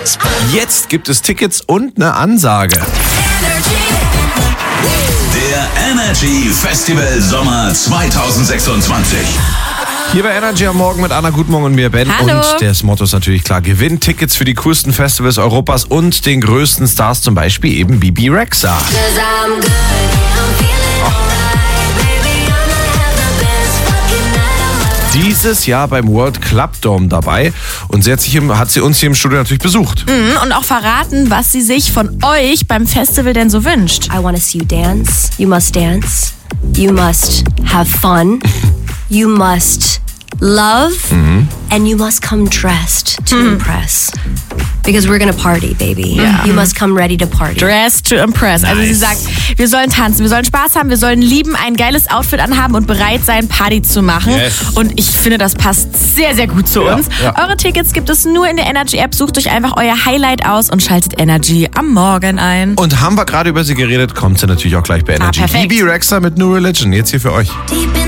Jetzt gibt es Tickets und eine Ansage. Der Energy Festival Sommer 2026. Hier bei Energy am Morgen mit Anna Gutmorgen und mir, Ben. Hallo. Und das Motto ist natürlich klar: Gewinn Tickets für die coolsten Festivals Europas und den größten Stars, zum Beispiel eben Bebe Rexha. Dieses Jahr beim World Club Dome dabei und sie hat sie uns hier im Studio natürlich besucht. Und auch verraten, was sie sich von euch beim Festival denn so wünscht. I want to see you dance. You must dance. You must have fun. You must love. And you must come dressed to impress. Because we're gonna party, baby. You must come ready to party. Dress to impress. Also sie sagt, wir sollen tanzen, wir sollen Spaß haben, wir sollen lieben, ein geiles Outfit anhaben und bereit sein, Party zu machen. Yes. Und ich finde, das passt sehr, sehr gut zu uns. Ja. Eure Tickets gibt es nur in der Energy-App. Sucht euch einfach euer Highlight aus und schaltet Energy am Morgen ein. Und haben wir gerade über sie geredet, kommt sie natürlich auch gleich bei Energy. perfekt. Bebe Rexha mit New Religion, jetzt hier für euch. Deep in